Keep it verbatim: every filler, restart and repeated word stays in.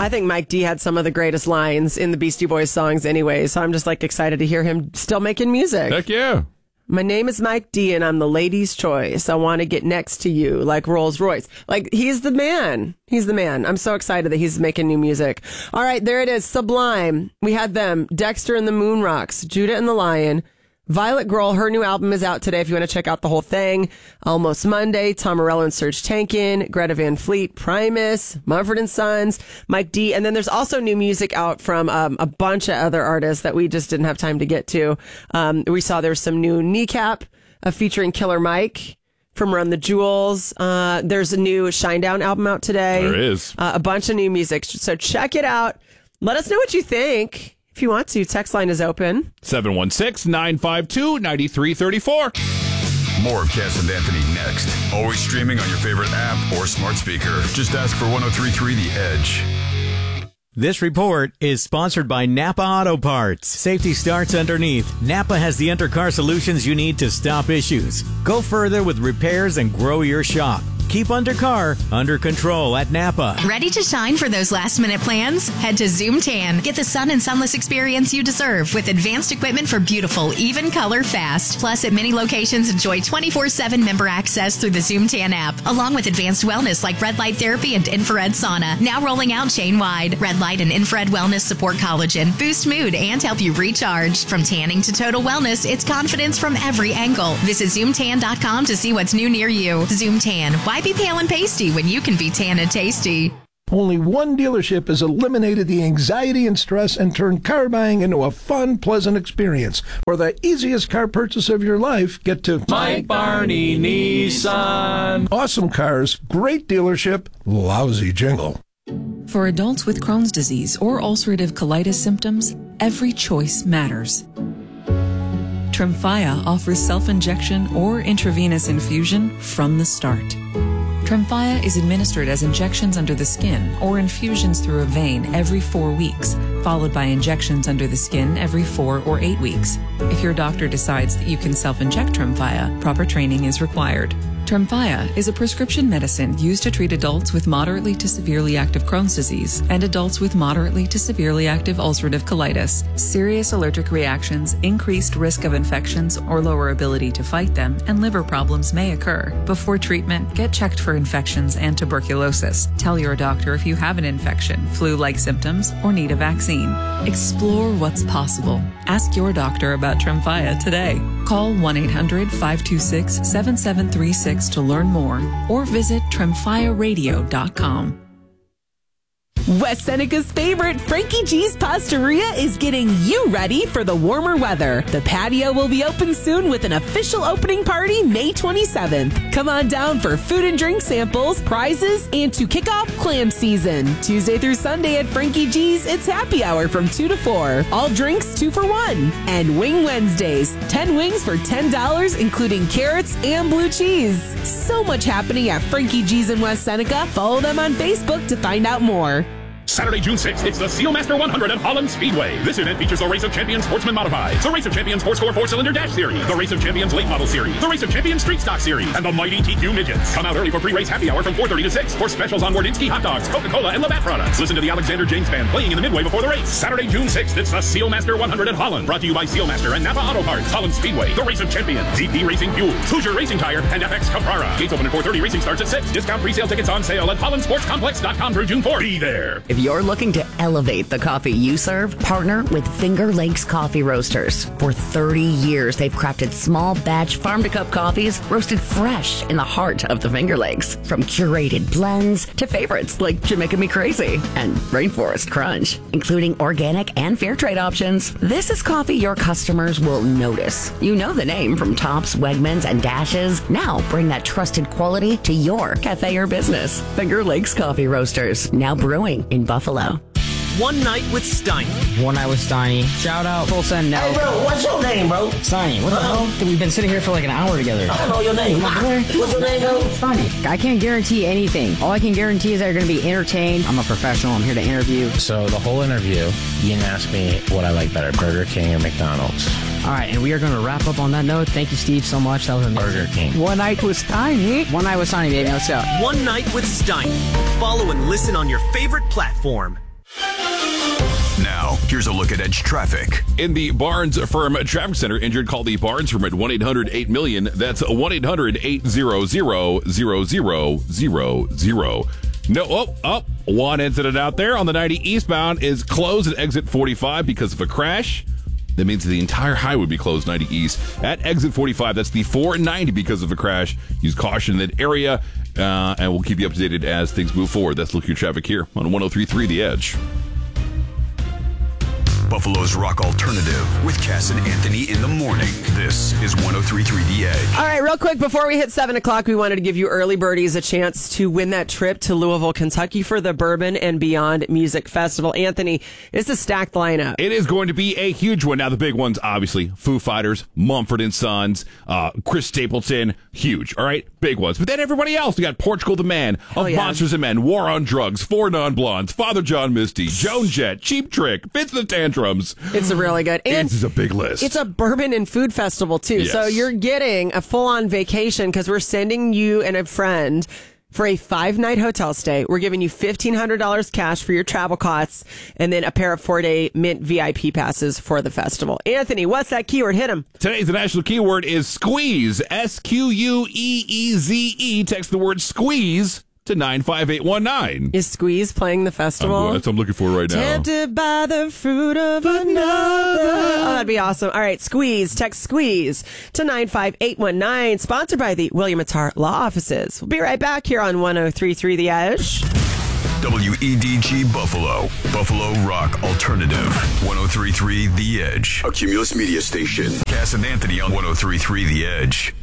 I think Mike D had some of the greatest lines in the Beastie Boys songs anyway, so I'm just like excited to hear him still making music. Heck yeah. My name is Mike D and I'm the lady's choice. I want to get next to you like Rolls Royce. Like, he's the man. He's the man. I'm so excited that he's making new music. All right, there it is. Sublime. We had them. Dexter and the Moon Rocks. Judah and the Lion. Violet Grohl, her new album is out today if you want to check out the whole thing. Almost Monday, Tom Morello and Serge Tankian, Greta Van Fleet, Primus, Mumford and Sons, Mike D. And then there's also new music out from um, a bunch of other artists that we just didn't have time to get to. Um, we saw there's some new Kneecap uh, featuring Killer Mike from Run the Jewels. Uh, there's a new Shinedown album out today. There is. Uh, a bunch of new music. So check it out. Let us know what you think. If you want to, text line is open. seven one six, nine five two, nine three three four. More of Cass and Anthony next. Always streaming on your favorite app or smart speaker. Just ask for one oh three point three The Edge. This report is sponsored by Napa Auto Parts. Safety starts underneath. Napa has the undercar solutions you need to stop issues. Go further with repairs and grow your shop. Keep undercar under control at Napa. Ready to shine for those last-minute plans? Head to Zoom Tan. Get the sun and sunless experience you deserve with advanced equipment for beautiful, even color fast. Plus, at many locations, enjoy twenty-four seven member access through the Zoom Tan app, along with advanced wellness like red light therapy and infrared sauna. Now rolling out chain-wide. Red light and infrared wellness support collagen, boost mood, and help you recharge. From tanning to total wellness, it's confidence from every angle. Visit zoom tan dot com to see what's new near you. Zoom Tan. Why be pale and pasty when you can be tan and tasty? Only one dealership has eliminated the anxiety and stress and turned car buying into a fun, pleasant experience. For the easiest car purchase of your life, get to Mike Barney Nissan. Awesome cars, great dealership, lousy jingle. For adults with Crohn's disease or ulcerative colitis symptoms, every choice matters. Tremfya offers self-injection or intravenous infusion from the start. Tremfya is administered as injections under the skin or infusions through a vein every four weeks, followed by injections under the skin every four or eight weeks. If your doctor decides that you can self-inject Tremfya, proper training is required. Tremfya is a prescription medicine used to treat adults with moderately to severely active Crohn's disease and adults with moderately to severely active ulcerative colitis. Serious allergic reactions, increased risk of infections or lower ability to fight them, and liver problems may occur. Before treatment, get checked for infections and tuberculosis. Tell your doctor if you have an infection, flu-like symptoms, or need a vaccine. Explore what's possible. Ask your doctor about Tremfya today. Call one eight hundred, five two six, seven seven three six to learn more or visit tremfya radio dot com. West Seneca's favorite, Frankie G's Pastaria, is getting you ready for the warmer weather. The patio will be open soon with an official opening party May twenty-seventh. Come on down for food and drink samples, prizes, and to kick off clam season. Tuesday through Sunday at Frankie G's, it's happy hour from two to four. All drinks two for one. And Wing Wednesdays, ten wings for ten dollars, including carrots and blue cheese. So much happening at Frankie G's in West Seneca. Follow them on Facebook to find out more. Saturday, June sixth, it's the Sealmaster one hundred at Holland Speedway. This event features the Race of Champions Sportsman Modified, the Race of Champions four-score four-cylinder dash series, the Race of Champions late model series, the Race of Champions street stock series, and the mighty T Q midgets. Come out early for pre-race happy hour from four thirty to six for specials on Wardinsky hot dogs, Coca-Cola, and Labatt products. Listen to the Alexander James Band playing in the midway before the race. Saturday, June sixth, it's the Sealmaster one hundred at Holland. Brought to you by Sealmaster and Napa Auto Parts, Holland Speedway, the Race of Champions, Z P Racing Fuels, Hoosier Racing Tire, and F X Caprara. Gates open at four thirty, racing starts at six. Discount pre-sale tickets on sale at holland sports complex dot com through June fourth. Be there. If you're looking to elevate the coffee you serve, partner with Finger Lakes Coffee Roasters. For thirty years, they've crafted small batch farm-to-cup coffees roasted fresh in the heart of the Finger Lakes. From curated blends to favorites like Jamaica Me Crazy and Rainforest Crunch, including organic and fair trade options. This is coffee your customers will notice. You know the name from Tops, Wegmans, and Dashes. Now bring that trusted quality to your cafe or business. Finger Lakes Coffee Roasters, now brewing in Buffalo. One Night with Steiny. One Night with Steiny. Shout out, full send now. Hey, bro, what's your name, bro? Steiny. What the Uh-oh. hell? We've been sitting here for like an hour together. I don't know your name. What's your name, bro? Steiny. I can't guarantee anything. All I can guarantee is that you're going to be entertained. I'm a professional. I'm here to interview. So the whole interview, you didn't ask me what I like better, Burger King or McDonald's. All right, and we are going to wrap up on that note. Thank you, Steve, so much. That was amazing. Burger King. One Night with Steiny. One Night with Steiny, baby. Let's go. One Night with Steiny. Follow and listen on your favorite platform. Now, here's a look at Edge traffic. In the Barnes Firm Traffic Center, injured, call the Barnes Firm at one eight hundred eight million. That's one eight hundred eight hundred zero zero zero zero. No, oh, oh, one incident out there on the ninety eastbound is closed at exit forty-five because of a crash. That means the entire highway would be closed ninety east at exit forty-five. That's the four ninety because of a crash. Use caution in that area, uh, and we'll keep you updated as things move forward. That's Look Your Traffic here on one oh three point three The Edge. Buffalo's Rock Alternative with Cass and Anthony in the morning. This is one oh three point three The Edge. All right, real quick, before we hit seven o'clock, we wanted to give you early birdies a chance to win that trip to Louisville, Kentucky for the Bourbon and Beyond Music Festival. Anthony, it's a stacked lineup. It is going to be a huge one. Now, the big ones, obviously, Foo Fighters, Mumford and Sons, uh, Chris Stapleton, huge, all right? Big ones. But then everybody else, we got Portugal the Man, Oh, of yeah. Monsters and Men, War on Drugs, Four Non-Blondes, Father John Misty, Joan Jett, Cheap Trick, Fits the Tantrums. It's really good. And this is a big list. It's a bourbon and food festival, too. Yes. So you're getting a full-on vacation because we're sending you and a friend for a five-night hotel stay. We're giving you fifteen hundred dollars cash for your travel costs and then a pair of four-day Mint V I P passes for the festival. Anthony, what's that keyword? Hit him. Today's the national keyword is squeeze. S Q U E E Z E. Text the word squeeze to nine five eight one nine. Is Squeeze playing the festival? I'm, that's what I'm looking for right now. Tempted by the fruit of another. Oh, that'd be awesome. All right, Squeeze. Text Squeeze to nine five eight one nine. Sponsored by the William Attar Law Offices. We'll be right back here on one oh three point three The Edge. W E D G Buffalo. Buffalo Rock Alternative. one oh three point three The Edge. A Cumulus Media Station. Cass and Anthony on one oh three point three The Edge.